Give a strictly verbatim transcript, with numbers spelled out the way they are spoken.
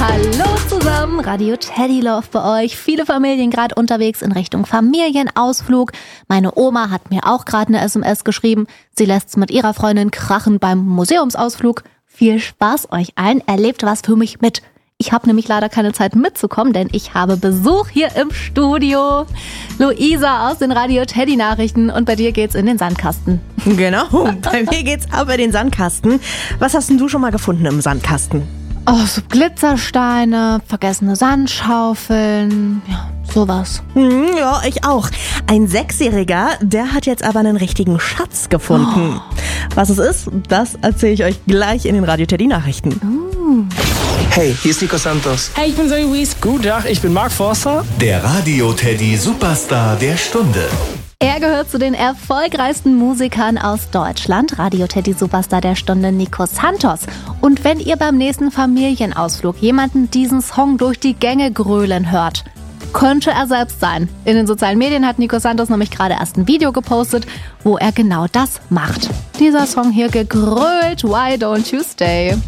Hallo zusammen, Radio Teddy Love bei euch. Viele Familien gerade unterwegs in Richtung Familienausflug. Meine Oma hat mir auch gerade eine S M S geschrieben. Sie lässt's mit ihrer Freundin krachen beim Museumsausflug. Viel Spaß euch allen, erlebt was für mich mit. Ich habe nämlich leider keine Zeit mitzukommen, denn ich habe Besuch hier im Studio. Luisa aus den Radio Teddy Nachrichten und bei dir geht's in den Sandkasten. Genau, bei mir geht's aber in den Sandkasten. Was hast denn du schon mal gefunden im Sandkasten? Oh, so Glitzersteine, vergessene Sandschaufeln, ja, sowas. Hm, ja, ich auch. Ein Sechsjähriger, der hat jetzt aber einen richtigen Schatz gefunden. Oh. Was es ist, das erzähle ich euch gleich in den Radio Teddy Nachrichten. Uh. Hey, hier ist Nico Santos. Hey, ich bin Zoe Wies. Guten Tag, ich bin Mark Forster. Der Radio Teddy Superstar der Stunde. Er gehört zu den erfolgreichsten Musikern aus Deutschland. Radio Teddy Superstar der Stunde, Nico Santos. Und wenn ihr beim nächsten Familienausflug jemanden diesen Song durch die Gänge grölen hört, könnte er selbst sein. In den sozialen Medien hat Nico Santos nämlich gerade erst ein Video gepostet, wo er genau das macht. Dieser Song hier gegrölt, Why Don't You Stay?